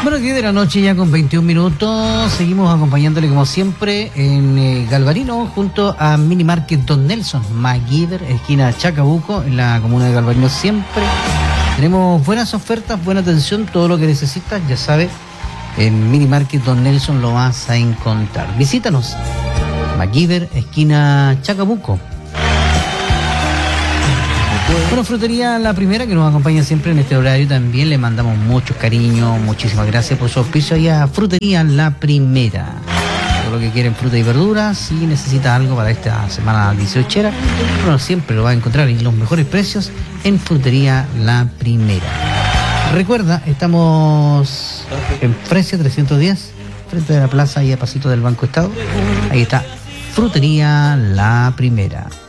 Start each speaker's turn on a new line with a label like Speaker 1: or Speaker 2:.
Speaker 1: Bueno, 10 de la noche ya con 21 minutos. Seguimos acompañándole como siempre en Galvarino junto a Mini Market Don Nelson MacGyver, esquina Chacabuco, en la comuna de Galvarino siempre. Tenemos buenas ofertas, buena atención, todo lo que necesitas, ya sabes, en Mini Market Don Nelson lo vas a encontrar. Visítanos, MacGyver, esquina Chacabuco. Bueno, Frutería La Primera, que nos acompaña siempre en este horario, también le mandamos mucho cariño, muchísimas gracias por su auspicio y a Frutería La Primera. Todo lo que quieren fruta y verduras, si necesita algo para esta semana 18, bueno, siempre lo va a encontrar y los mejores precios en Frutería La Primera. Recuerda, estamos en Fresia 310, frente de la plaza y a pasito del Banco Estado. Ahí está Frutería La Primera.